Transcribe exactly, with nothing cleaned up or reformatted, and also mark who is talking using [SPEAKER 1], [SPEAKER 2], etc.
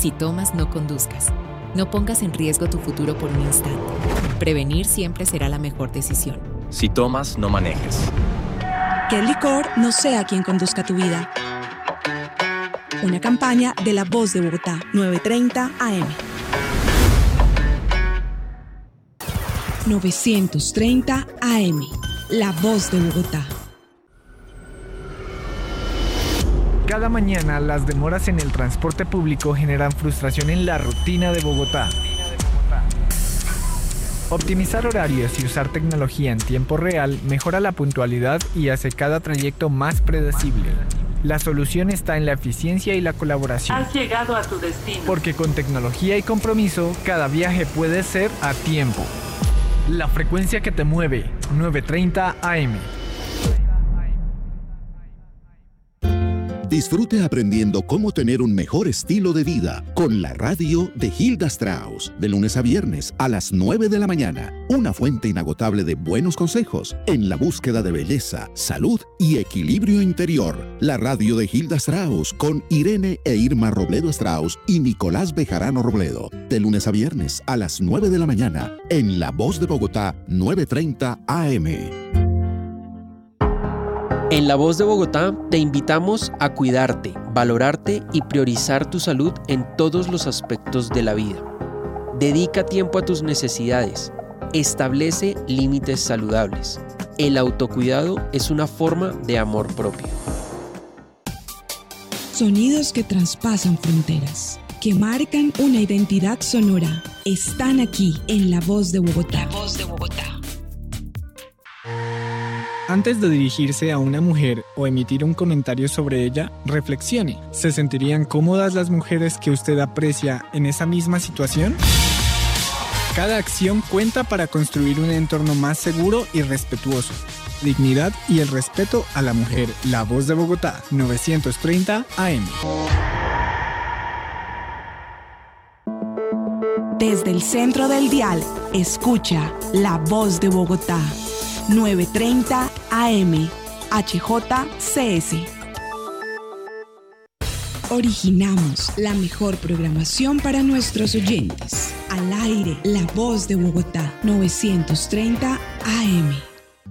[SPEAKER 1] Si tomas, no conduzcas. No pongas en riesgo tu futuro por un instante. Prevenir siempre será la mejor decisión.
[SPEAKER 2] Si tomas, no manejes.
[SPEAKER 3] Que el licor no sea quien conduzca tu vida. Una campaña de La Voz de Bogotá, novecientos treinta A M. novecientos treinta A M. La Voz de Bogotá.
[SPEAKER 4] Cada mañana las demoras en el transporte público generan frustración en la rutina de Bogotá. Optimizar horarios y usar tecnología en tiempo real mejora la puntualidad y hace cada trayecto más predecible. La solución está en la eficiencia y la colaboración.
[SPEAKER 5] Has llegado a tu destino.
[SPEAKER 4] Porque con tecnología y compromiso, cada viaje puede ser a tiempo. La frecuencia que te mueve, novecientos treinta A M.
[SPEAKER 6] Disfrute aprendiendo cómo tener un mejor estilo de vida con la radio de Hilda Strauss, de lunes a viernes a las nueve de la mañana. Una fuente inagotable de buenos consejos en la búsqueda de belleza, salud y equilibrio interior. La radio de Hilda Strauss con Irene e Irma Robledo Strauss y Nicolás Bejarano Robledo, de lunes a viernes a las nueve de la mañana en La Voz de Bogotá, novecientos treinta A M.
[SPEAKER 7] En La Voz de Bogotá te invitamos a cuidarte, valorarte y priorizar tu salud en todos los aspectos de la vida. Dedica tiempo a tus necesidades. Establece límites saludables. El autocuidado es una forma de amor propio.
[SPEAKER 3] Sonidos que traspasan fronteras, que marcan una identidad sonora, están aquí en La Voz de Bogotá. La Voz de Bogotá.
[SPEAKER 4] Antes de dirigirse a una mujer o emitir un comentario sobre ella, reflexione. ¿Se sentirían cómodas las mujeres que usted aprecia en esa misma situación? Cada acción cuenta para construir un entorno más seguro y respetuoso. Dignidad y el respeto a la mujer. La Voz de Bogotá, novecientos treinta A M.
[SPEAKER 3] Desde el centro del dial, escucha La Voz de Bogotá. novecientos treinta A M, H J C S. Originamos la mejor programación para nuestros oyentes. Al aire, La Voz de Bogotá, novecientos treinta A M.